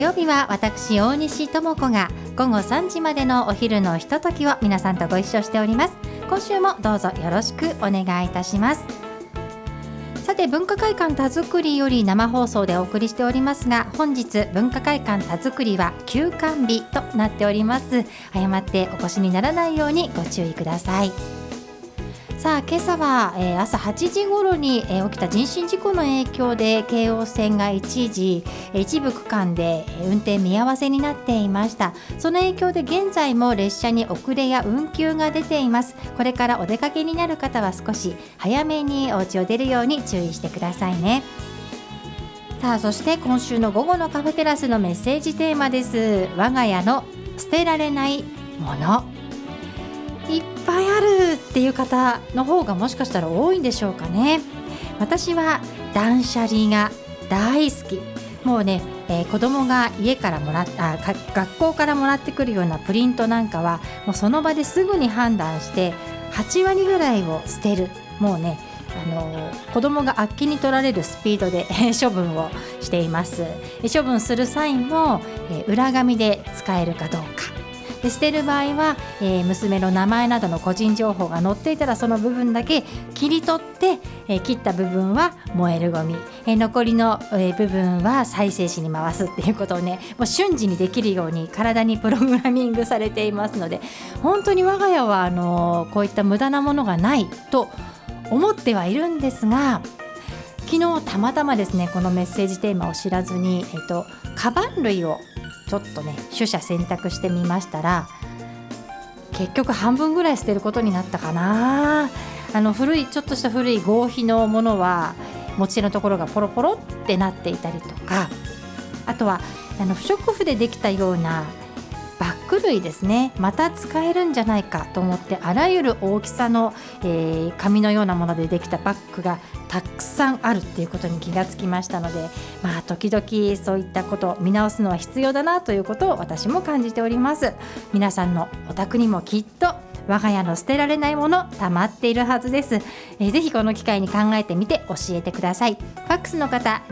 火曜日は私大西智子が午後3時までのお昼のひとときを皆さんとご一緒しております。今週もどうぞよろしくお願いいたします。さて、文化会館田作りより生放送でお送りしておりますが、本日文化会館田作りは休館日となっております。誤ってお越しにならないようにご注意ください。さあ、今朝は、朝8時頃に、起きた人身事故の影響で京王線が一部区間で、運転見合わせになっていました。その影響で現在も列車に遅れや運休が出ています。これからお出かけになる方は少し早めにお家を出るように注意してくださいね。さあ、そして今週の午後のカフェテラスのメッセージテーマです。我が家の捨てられないもの。いっぱいあるっていう方の方がもしかしたら多いんでしょうかね。私は断捨離が大好き。もうね、子供が家から学校からもらってくるようなプリントなんかはもうその場ですぐに判断して8割ぐらいを捨てる。もうね、子供があっけに取られるスピードで処分をしています。処分する際も、裏紙で使えるかどうかで、捨てる場合は、娘の名前などの個人情報が載っていたらその部分だけ切り取って、切った部分は燃えるゴミ、残りの、部分は再生紙に回すっていうことをね、もう瞬時にできるように体にプログラミングされていますので、本当に我が家はこういった無駄なものがないと思ってはいるんですが、昨日たまたまですね、このメッセージテーマを知らずに、カバン類をちょっとね取捨選択してみましたら、結局半分ぐらい捨てることになったかな。ちょっとした古い合皮のものは持ち手のところがポロポロってなっていたりとか、あとは不織布でできたようなバッグ類ですね。また使えるんじゃないかと思ってあらゆる大きさの、紙のようなものでできたバッグがたくさんあるっていうことに気がつきましたので、時々そういったことを見直すのは必要だなということを私も感じております。皆さんのお宅にもきっと我が家の捨てられないもの溜まっているはずです。ぜひこの機会に考えてみて教えてください。ファックスの方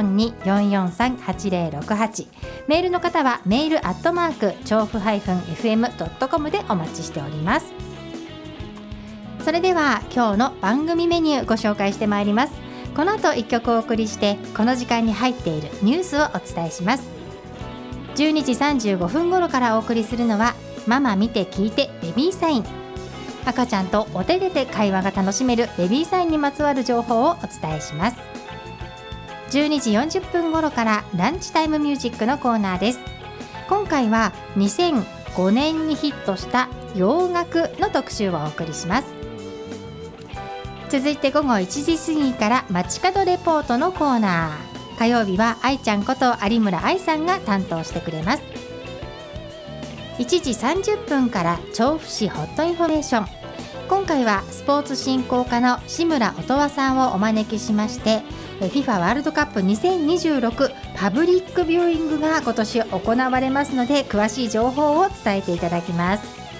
042-443-8068、 メールの方はメール@調布-fm.com でお待ちしております。それでは今日の番組メニューご紹介してまいります。この後1曲お送りしてこの時間に入っているニュースをお伝えします。12時35分頃からお送りするのはママ見て聞いてベビーサイン。赤ちゃんとお手で会話が楽しめるベビーサインにまつわる情報をお伝えします。12時40分頃からランチタイムミュージックのコーナーです。今回は2005年にヒットした洋楽の特集をお送りします。続いて午後1時過ぎから街角レポートのコーナー。火曜日は愛ちゃんこと有村愛さんが担当してくれます。1時30分から調布市ホットインフォメーション。今回はスポーツ振興課の志村音羽さんをお招きしまして、 FIFA ワールドカップ2026パブリックビューイングが今年行われますので、詳しい情報を伝えていただきます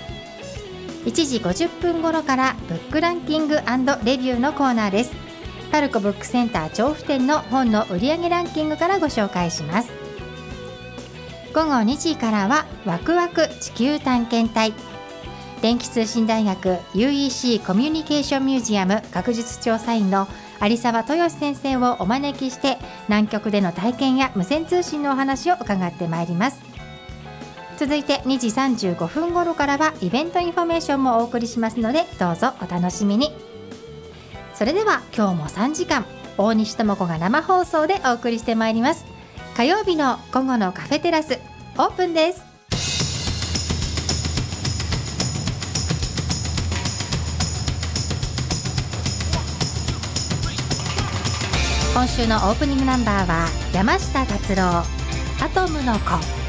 。1時50分頃からブックランキング&レビューのコーナーです。パルコブックセンター調布店の本の売上ランキングからご紹介します。午後2時からはワクワク地球探検隊。電気通信大学 UEC コミュニケーションミュージアム学術調査員の有沢豊先生をお招きして、南極での体験や無線通信のお話を伺ってまいります。続いて2時35分頃からはイベントインフォメーションもお送りしますので、どうぞお楽しみに。それでは今日も3時間大西智子が生放送でお送りしてまいります。火曜日の午後のカフェテラスオープンです。今週のオープニングナンバーは山下達郎、アトムの子。